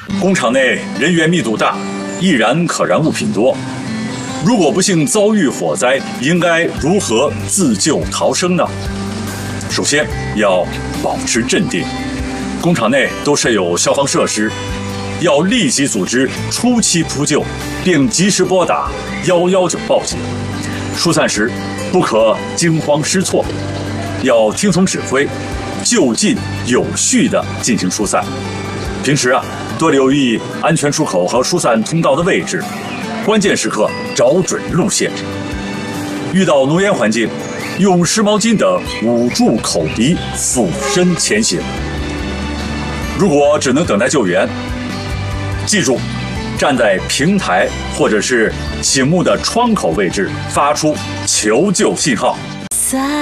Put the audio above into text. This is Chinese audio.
工厂内人员密度大，易燃可燃物品多。如果不幸遭遇火灾，应该如何自救逃生呢？首先要保持镇定，工厂内都设有消防设施，要立即组织初期扑救，并及时拨打119报警。疏散时不可惊慌失措，要听从指挥，就近有序地进行疏散。平时多留意安全出口和疏散通道的位置，关键时刻找准路线。遇到浓烟环境，用湿毛巾等捂住口鼻，俯身前行。如果只能等待救援，记住，站在平台或者是醒目的窗口位置，发出求救信号。